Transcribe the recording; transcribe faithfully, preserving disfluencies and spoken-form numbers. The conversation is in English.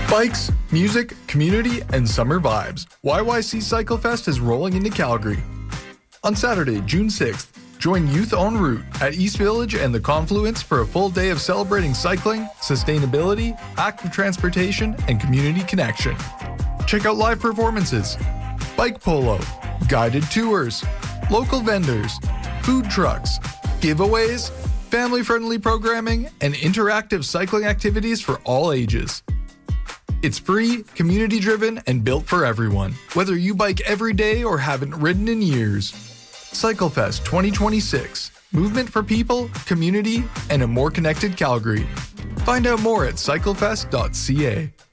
Bikes, music, community, and summer vibes. Y Y C CycleFest is rolling into Calgary. On Saturday, June sixth, join Youth En Route at East Village and the Confluence for a full day of celebrating cycling, sustainability, active transportation, and community connection. Check out live performances, bike polo, guided tours, local vendors, food trucks, giveaways, family-friendly programming, and interactive cycling activities for all ages. It's free, community-driven, and built for everyone, whether you bike every day or haven't ridden in years. CycleFest twenty twenty-six. Movement for people, community, and a more connected Calgary. Find out more at cyclefest dot c a.